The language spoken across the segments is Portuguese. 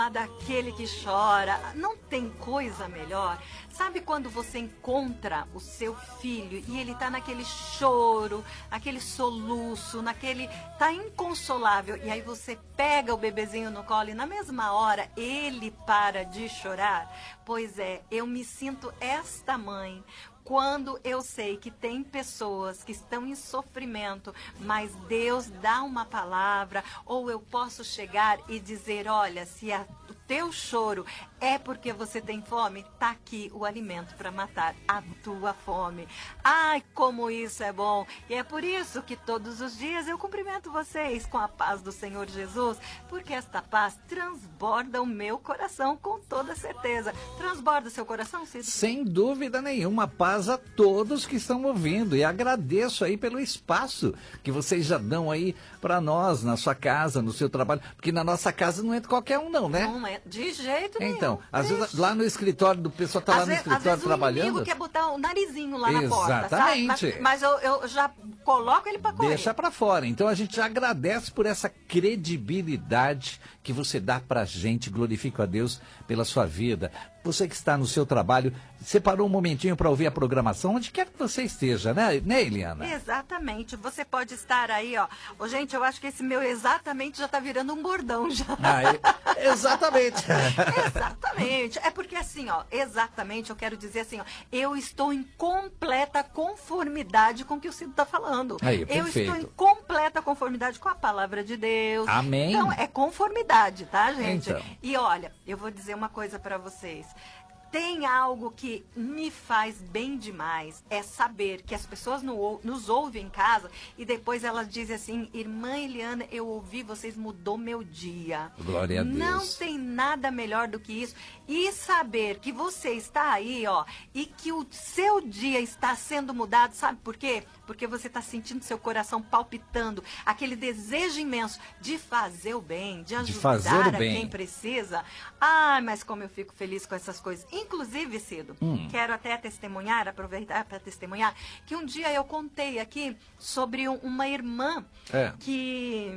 daquele que chora. Não tem coisa melhor. Sabe quando você encontra o seu filho e ele tá naquele choro, aquele soluço, tá inconsolável, e aí você pega o bebezinho no colo e na mesma hora ele para de chorar? Pois é, eu me sinto esta mãe quando eu sei que tem pessoas que estão em sofrimento, mas Deus dá uma palavra, ou eu posso chegar e dizer, olha, se o teu choro é porque você tem fome, tá aqui o alimento para matar a tua fome. Ai, como isso é bom! E é por isso que todos os dias eu cumprimento vocês com a paz do Senhor Jesus, porque esta paz transborda o meu coração com toda certeza. Transborda o seu coração, Cid? Sem dúvida nenhuma, paz a todos que estão ouvindo, e agradeço aí pelo espaço que vocês já dão aí para nós, na sua casa, no seu trabalho, porque na nossa casa não entra qualquer um não, né? Não é, de jeito nenhum. Então, às vezes lá no escritório, do pessoal tá lá no escritório às vezes trabalhando. O inimigo quer botar o narizinho lá na porta, exatamente. sabe? Mas eu já coloco ele para correr. Deixa para fora. Então a gente agradece por essa credibilidade que você dá pra gente, glorifico a Deus pela sua vida. Você que está no seu trabalho, separou um momentinho para ouvir a programação, onde quer que você esteja, né, Eliana? Exatamente. Você pode estar aí, ó. Ô, gente, eu acho que esse meu exatamente já tá virando um bordão já. Exatamente. Exatamente. É porque assim, ó, exatamente, eu quero dizer assim, ó, eu estou em completa conformidade com o que o Cido tá falando. Aí, eu estou em completa conformidade com a palavra de Deus. Amém. Então, é conformidade, tá, gente? Então. E olha, eu vou dizer uma coisa para vocês. Tem algo que me faz bem demais, é saber que as pessoas nos ouvem em casa e depois elas dizem assim, irmã Eliana, eu ouvi, vocês mudou meu dia. Glória a Deus. Não tem nada melhor do que isso. E saber que você está aí, ó, e que o seu dia está sendo mudado, sabe por quê? Porque você está sentindo seu coração palpitando, aquele desejo imenso de fazer o bem, de ajudar a quem precisa. Ai, mas como eu fico feliz com essas coisas. Inclusive, Cido, quero até testemunhar, aproveitar para testemunhar, que um dia eu contei aqui sobre uma irmã que...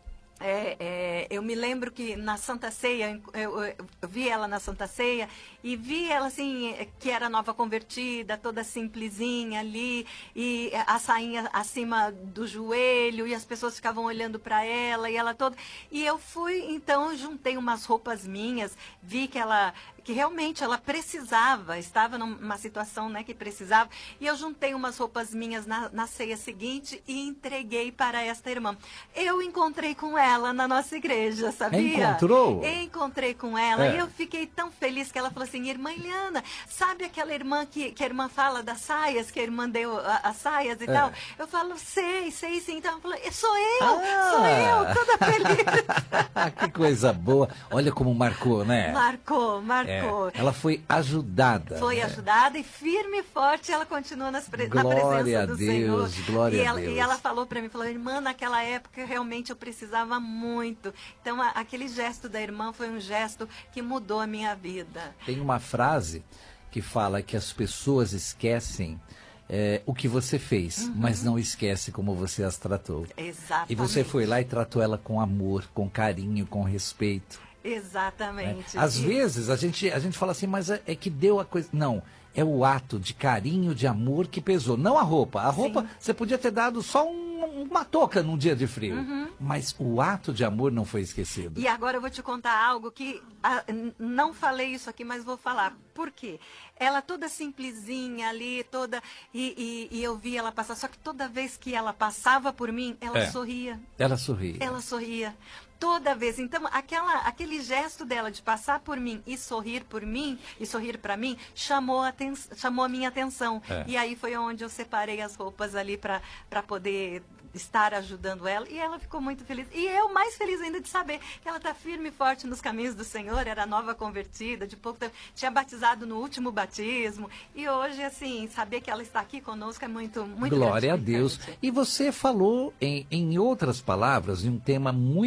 eu me lembro que na Santa Ceia, eu vi ela na Santa Ceia e vi ela assim, que era nova convertida, toda simplesinha ali, e a sainha acima do joelho, e as pessoas ficavam olhando para ela, e ela toda... E eu fui, então, juntei umas roupas minhas, vi que realmente ela precisava, estava numa situação, né, que precisava, e eu juntei umas roupas minhas na ceia seguinte e entreguei para esta irmã. Eu encontrei com ela na nossa igreja, sabia? Encontrou? Encontrei com ela e eu fiquei tão feliz que ela falou assim, irmã Eliana, sabe aquela irmã que a irmã fala das saias, que a irmã deu as saias e tal? Eu falo, sei sim. Então ela falou, sou eu, toda feliz. Que coisa boa. Olha como marcou, né? Marcou. Ela foi ajudada. Foi ajudada e firme e forte ela continua na presença do Senhor. Glória a Deus. E ela falou para mim, irmã, naquela época realmente eu precisava muito. Então aquele gesto da irmã foi um gesto que mudou a minha vida. Tem uma frase que fala que as pessoas esquecem o que você fez, mas não esquece como você as tratou. Exatamente. E você foi lá e tratou ela com amor, com carinho, com respeito. Exatamente. Às vezes a gente fala assim, mas é que deu a coisa. Não, é o ato de carinho, de amor que pesou. Não a roupa. A roupa você podia ter dado só uma touca num dia de frio. Mas o ato de amor não foi esquecido. E agora eu vou te contar algo que não falei isso aqui, mas vou falar. Por quê? Ela toda simplesinha ali, toda... E eu vi ela passar. Só que toda vez que ela passava por mim, ela sorria. Ela sorria. Ela sorria. Toda vez. Então, aquele gesto dela de passar por mim e sorrir por mim, e sorrir para mim, chamou a minha atenção. E aí foi onde eu separei as roupas ali para poder estar ajudando ela. E ela ficou muito feliz. E eu mais feliz ainda de saber que ela está firme e forte nos caminhos do Senhor, era nova convertida, de pouco tempo, tinha batizado no último batismo. E hoje, assim, saber que ela está aqui conosco é muito Glória a Deus. E você falou, em outras palavras, de um tema muito delicado,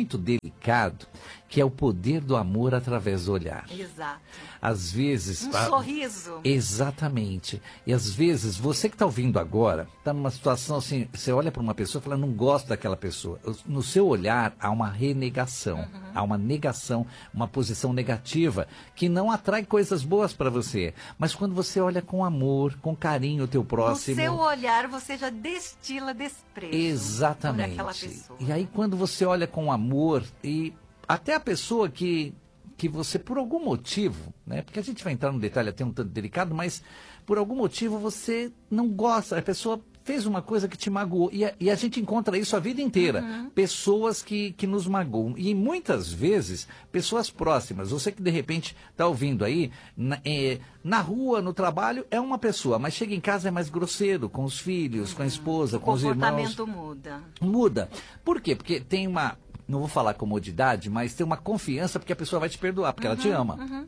delicado, que é o poder do amor através do olhar. Exato. Às vezes... Um sorriso. Exatamente. E às vezes, você que está ouvindo agora, está numa situação assim, você olha para uma pessoa e fala, não gosto daquela pessoa. No seu olhar há uma renegação, há uma negação, uma posição negativa, que não atrai coisas boas para você. Mas quando você olha com amor, com carinho o teu próximo... No seu olhar você já destila desprezo. Exatamente. Por aquela pessoa. E aí quando você olha com amor e até a pessoa que você, por algum motivo, né? Porque a gente vai entrar num detalhe até um tanto delicado, mas por algum motivo você não gosta, a pessoa fez uma coisa que te magoou. E a gente encontra isso a vida inteira. Pessoas que nos magoam. E muitas vezes, pessoas próximas. Você que de repente está ouvindo aí, na rua, no trabalho, é uma pessoa, mas chega em casa é mais grosseiro, com os filhos, com a esposa, com os irmãos. O comportamento muda. Muda. Por quê? Porque tem uma, não vou falar comodidade, mas tem uma confiança porque a pessoa vai te perdoar, porque ela te ama.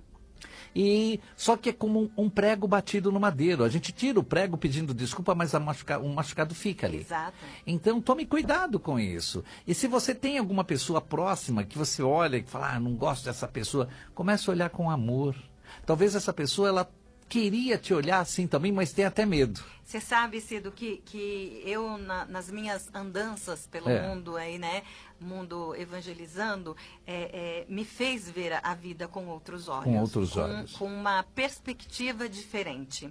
E só que é como um prego batido no madeiro. A gente tira o prego pedindo desculpa, mas um machucado fica ali. Exato. Então tome cuidado com isso. E se você tem alguma pessoa próxima que você olha e fala, não gosto dessa pessoa, comece a olhar com amor. Talvez essa pessoa, ela queria te olhar assim também, mas tem até medo. Você sabe, Cido, que eu, nas minhas andanças pelo mundo aí, né, mundo evangelizando, me fez ver a vida com outros olhos. Com outros olhos. Com uma perspectiva diferente.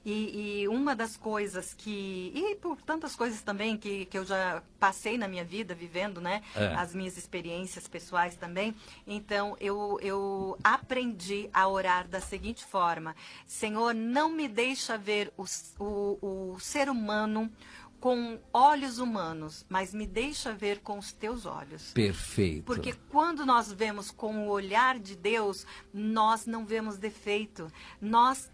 E uma das coisas e por tantas coisas também que eu já passei na minha vida, vivendo, né, as minhas experiências pessoais também, então eu aprendi a orar da seguinte forma: Senhor, não me deixa ver o ser humano com olhos humanos, mas me deixa ver com os teus olhos. Perfeito. Porque quando nós vemos com o olhar de Deus, nós não vemos defeito. Nós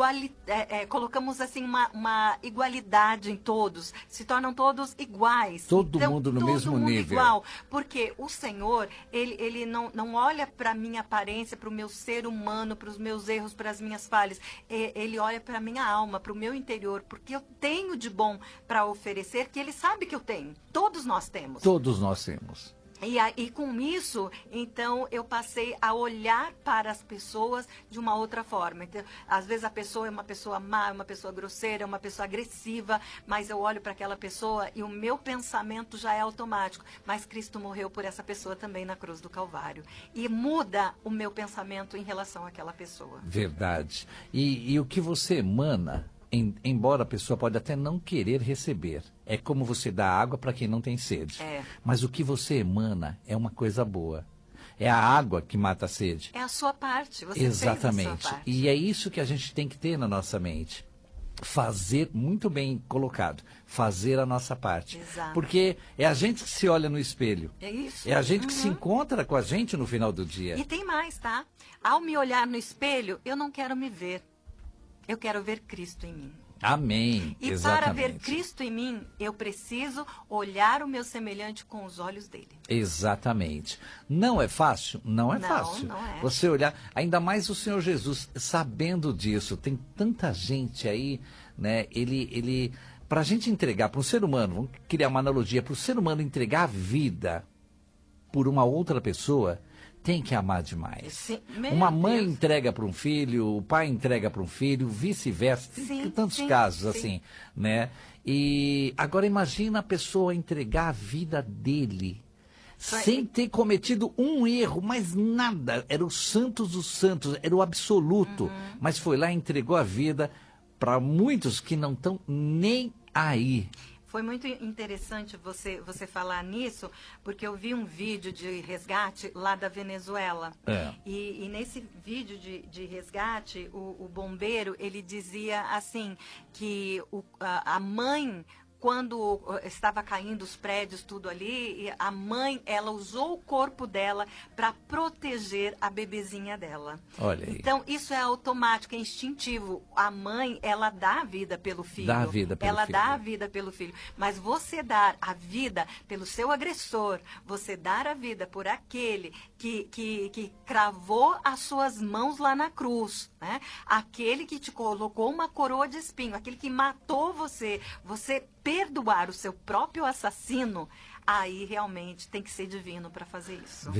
colocamos assim uma igualdade em todos. Se tornam todos iguais. Todo mundo no mesmo nível. Igual. Porque o Senhor, ele não olha para a minha aparência, para o meu ser humano, para os meus erros, para as minhas falhas. Ele olha para a minha alma, para o meu interior, porque eu tenho de bom para oferecer, que ele sabe que eu tenho. Todos nós temos. Todos nós temos. E com isso, então, eu passei a olhar para as pessoas de uma outra forma. Então, às vezes a pessoa é uma pessoa má, é uma pessoa grosseira, é uma pessoa agressiva, mas eu olho para aquela pessoa e o meu pensamento já é automático. Mas Cristo morreu por essa pessoa também na cruz do Calvário. E muda o meu pensamento em relação àquela pessoa. Verdade. E o que você emana, embora a pessoa pode até não querer receber, é como você dá água para quem não tem sede. Mas o que você emana é uma coisa boa. É a água que mata a sede. É a sua parte. Você Exatamente. fez a sua parte. E é isso que a gente tem que ter na nossa mente. Fazer, muito bem colocado, fazer a nossa parte. Exato. Porque é a gente que se olha no espelho. É isso. É a gente que se encontra com a gente no final do dia. E tem mais, tá? Ao me olhar no espelho, eu não quero me ver. Eu quero ver Cristo em mim. Amém. E Exatamente. para ver Cristo em mim, eu preciso olhar o meu semelhante com os olhos dele. Exatamente. Não é fácil? Não é fácil. Não é. Você olhar, ainda mais o Senhor Jesus, sabendo disso, tem tanta gente aí, né? Ele para a gente entregar para um ser humano, vamos criar uma analogia, para o ser humano entregar a vida por uma outra pessoa, tem que amar demais. Sim, uma mãe Deus. entrega para um filho, o pai entrega para um filho, vice-versa. Tem tantos casos assim, né? E agora imagina a pessoa entregar a vida dele sem ter cometido um erro, mas nada. Era o santos dos santos, era o absoluto. Mas foi lá e entregou a vida para muitos que não estão nem aí. Foi muito interessante você falar nisso, porque eu vi um vídeo de resgate lá da Venezuela. E nesse vídeo de resgate, o bombeiro, ele dizia assim, que a mãe, quando estava caindo os prédios, tudo ali, e a mãe, ela usou o corpo dela para proteger a bebezinha dela. Olha aí. Então, isso é automático, é instintivo. A mãe, ela dá a vida pelo filho. Dá a vida pelo ela filho. dá a vida pelo filho. Mas você dar a vida pelo seu agressor, você dar a vida por aquele que cravou as suas mãos lá na cruz, né? Aquele que te colocou uma coroa de espinho, aquele que matou você perdoar o seu próprio assassino, aí realmente tem que ser divino para fazer isso.